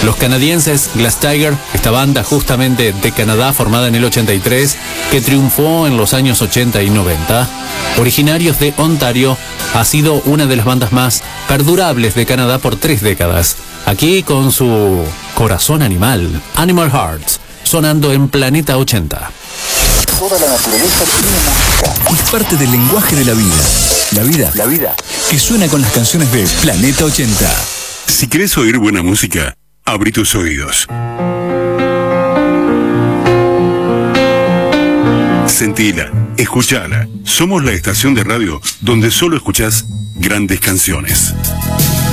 Los canadienses Glass Tiger, esta banda justamente de Canadá formada en el 83, que triunfó en los años 80 y 90, originarios de Ontario, ha sido una de las bandas más perdurables de Canadá por 3 décadas. Aquí con su corazón animal, Animal Hearts, sonando en Planeta 80. Toda la naturaleza tiene música. Es parte del lenguaje de la vida. La vida que suena con las canciones de Planeta 80. Si querés oír buena música, abrí tus oídos. Sentila, escuchala. Somos la estación de radio donde solo escuchás grandes canciones.